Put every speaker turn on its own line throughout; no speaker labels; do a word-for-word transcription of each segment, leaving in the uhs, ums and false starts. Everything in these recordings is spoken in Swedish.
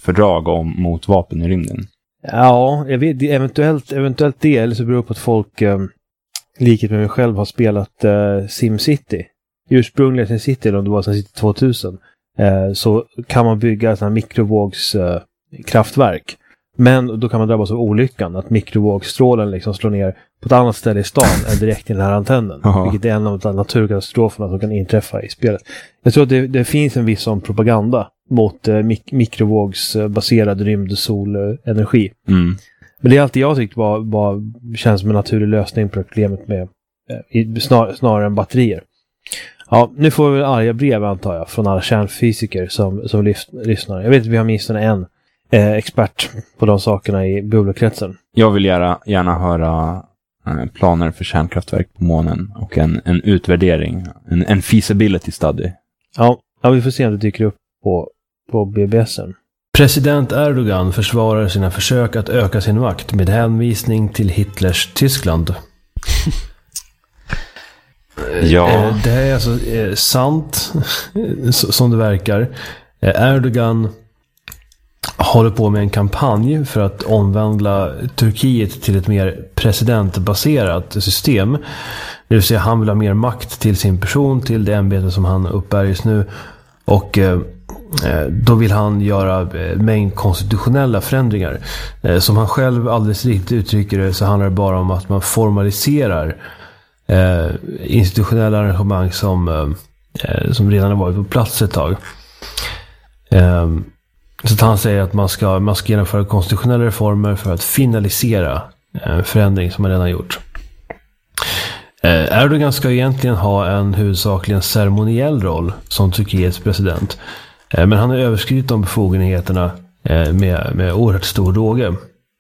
fördrag om mot vapen i rymden.
Ja, jag vet, eventuellt, eventuellt det, eller så beror det på att folk, eh, likhet med mig själv, har spelat eh, SimCity. Ursprungligen SimCity, eller om det var SimCity tvåtusen, eh, så kan man bygga sådana mikrovågs eh, kraftverk. Men då kan man drabbas av olyckan att mikrovågstrålen liksom slår ner på ett annat ställe i stan än direkt i den här antennen. Aha. Vilket är en av de naturkatastroferna som kan inträffa i spelet. Jag tror att det, det finns en viss sån propaganda mot eh, mik- mikrovågsbaserad rymdsolenergi. Mm. Men det är alltid jag tyckt var, var, känns som en naturlig lösning på problemet med eh, snar, snarare än batterier. Ja, nu får vi väl arga brev antar jag från alla kärnfysiker som, som lys- lyssnar. Jag vet att vi har minst en eh, expert på de sakerna i bubblokretsen.
Jag vill gärna, gärna höra eh, planer för kärnkraftverk på månen och en, en utvärdering, en, en feasibility study.
Ja, ja, vi får se om det dyker upp på, på B B S:en.
President Erdogan försvarar sina försök att öka sin makt med hänvisning till Hitlers Tyskland.
Ja.
Det här är alltså sant, som det verkar. Erdogan håller på med en kampanj för att omvandla Turkiet till ett mer presidentbaserat system. Det vill säga han vill ha mer makt till sin person, till det ämbete som han uppbär just nu. Och eh, då vill han göra en mängd konstitutionella förändringar. Eh, som han själv alldeles riktigt uttrycker det, så handlar det bara om att man formaliserar eh, institutionella arrangemang som, eh, som redan har varit på plats ett tag. Eh, så att han säger att man ska, man ska genomföra konstitutionella reformer för att finalisera en förändring som man redan gjort. Erdogan ska egentligen ha en huvudsakligen ceremoniell roll som Turkiets president. Men han har överskridit de befogenheterna med, med oerhört stor råge.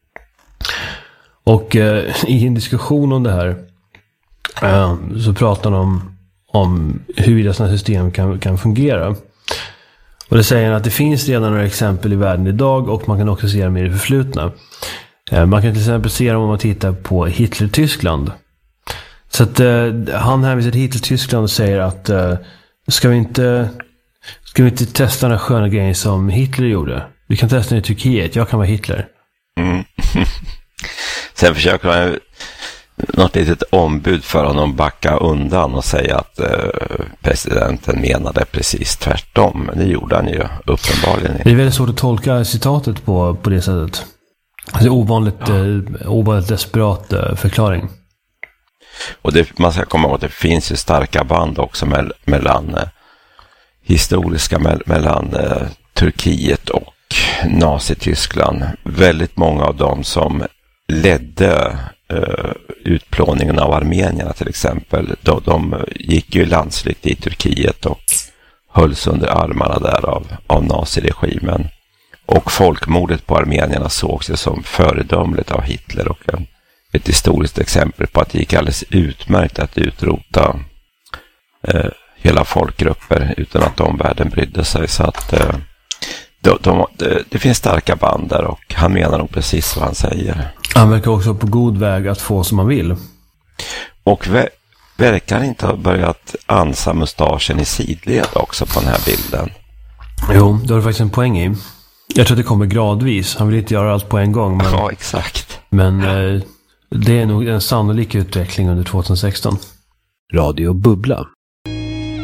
Och i en diskussion om det här så pratar han om, om hur sådana system kan, kan fungera. Och det säger han att det finns redan några exempel i världen idag och man kan också se dem i det förflutna. Man kan till exempel se dem om man tittar på Hitler-Tyskland. Så att eh, han hänvisar till Hitler-Tyskland och säger att eh, ska vi inte ska vi inte testa den sköna grejen som Hitler gjorde? Vi kan testa den i Turkiet, jag kan vara Hitler.
Mm. Sen försöker han något litet ombud för honom backa undan och säga att eh, presidenten menade precis tvärtom. Men det gjorde han ju uppenbarligen.
Det är väldigt svårt att tolka citatet på, på det sättet. Det är ovanligt, ja. eh, ovanligt desperat eh, förklaring.
Och det, man ska komma ihåg att det finns ju starka band också me- mellan eh, historiska me- mellan eh, Turkiet och Nazityskland. Väldigt många av dem som ledde eh, utplåningen av armenierna till exempel, de, de gick ju landsligt i Turkiet och hölls under armarna där av, av naziregimen. Och folkmordet på armenierna sågs det som föredömligt av Hitler och en ett historiskt exempel på att det gick alldeles utmärkt att utrota eh, hela folkgrupper utan att omvärlden brydde sig. Så att eh, de, de, de, det finns starka band där och han menar nog precis vad han säger.
Han verkar också på god väg att få som han vill.
Och ver- verkar inte ha börjat ansa mustaschen i sidled också på den här bilden.
Jo, det har faktiskt en poäng i. Jag tror att det kommer gradvis. Han vill inte göra allt på en gång. Men,
ja, exakt.
Men eh, det är nog en sannolik utveckling under tjugo sexton.
Radio Bubbla.